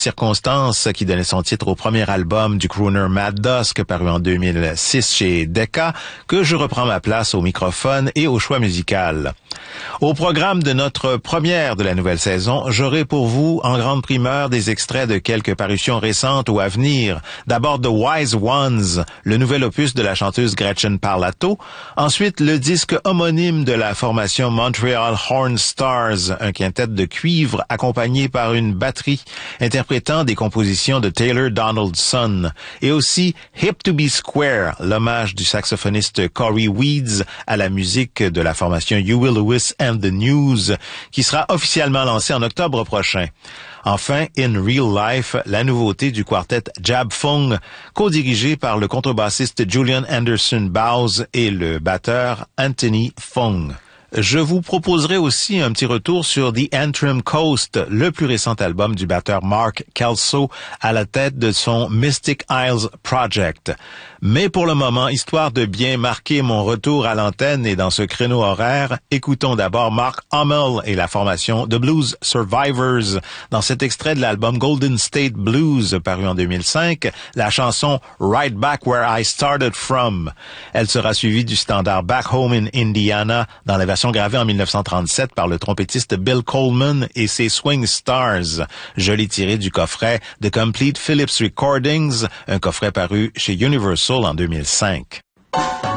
Circonstance qui donnait son titre au premier album du crooner Mad Dusk paru en 2006 chez Decca, que je reprends ma place au microphone et au choix musical. Au programme de notre première de la nouvelle saison, j'aurai pour vous en grande primeur des extraits de quelques parutions récentes ou à venir. D'abord The Wise Ones, le nouvel opus de la chanteuse Gretchen Parlato. Ensuite, le disque homonyme de la formation Montreal Horn Stars, un quintet de cuivre accompagné par une batterie interprétant des compositions de Taylor Donaldson. Et aussi Hip to be Square, l'hommage du saxophoniste Corey Weeds à la musique de la formation Huey Lewis and the News, qui sera officiellement lancé en octobre prochain. Enfin, In Real Life, la nouveauté du quartet Jab Fung, co-dirigé par le contrebassiste Julian Anderson Bowes et le batteur Anthony Fung. Je vous proposerai aussi un petit retour sur The Antrim Coast, le plus récent album du batteur Mark Kelso à la tête de son Mystic Isles Project. Mais pour le moment, histoire de bien marquer mon retour à l'antenne et dans ce créneau horaire, écoutons d'abord Mark Hummel et la formation The Blues Survivors dans cet extrait de l'album Golden State Blues paru en 2005, la chanson Right Back Where I Started From. Elle sera suivie du standard Back Home in Indiana dans la version gravée en 1937 par le trompettiste Bill Coleman et ses Swing Stars. Je l'ai tiré du coffret The Complete Phillips Recordings, un coffret paru chez Universal en 2005.